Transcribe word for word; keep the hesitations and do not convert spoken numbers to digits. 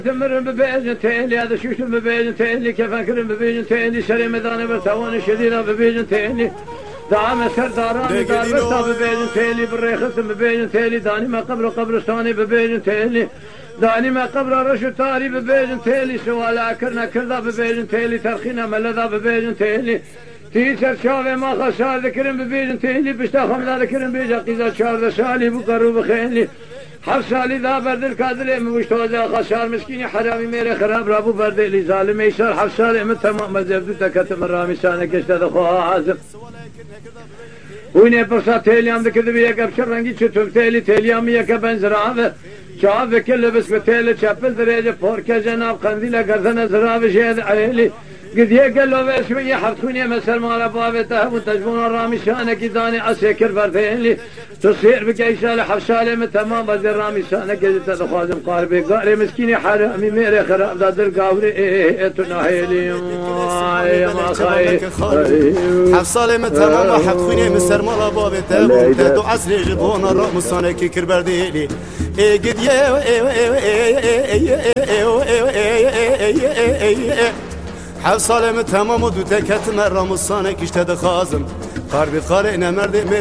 تمرن ببيجن تيلي هذا شوشن ببيجن تيلي كيف أكرم ببيجن تيلي شري مداني برتواني شديدة ببيجن تيلي دعم سرداراني دار برتا ببيجن تيلي بالريخص ببيجن تيلي داني ما قبر قبرستاني ببيجن تيلي داني ما قبر رشو تاري ببيجن تيلي سوالا كرنا كردا ببيجن تيلي ترخينا ملذا ببيجن تيلي تيسر شافي ما خسار ذكرن ببيجن تيلي بشتاخم ذا ذكرن بيجا قيزا شار ذا سالي بقرو بخيلي حفصالي ذا برد الكادلي موشتوزا خسار مسكيني حرامي ميري خراب رابو برد اللي ظالم يسار حفصالي من تمام مزبدو تكتم الرامي سانك اشتاد خواه عازم ويني برسا تيليام ذكر بيك ابشر رنگي چطور تيلي تيليام يكا بنزرعه شعب كل بس بتيلي چپل دريجة فوركا جناب قنديلا گردن زرعه شهد عيلي قد يقلوا باسمي حفتوني مسل مالا بابته وتجبون الرامي شانك داني عسيكر بردينلي تصير بكيشال حفشالي من تمام بدر رامي شانك جدت الخازم قاربي قاري مسكيني حرامي ميري خراب دادر قاوري ايه تناهيلي يا ما خاي حفصالي من تمام حفتوني مسل مالا بابته وتدو عسلي جبون الرامي شانك كر بردينلي ايه قد يا حفصالي من تمام ودو تكت مرة مصانك اشتد خازم قاربي قارئنا مرد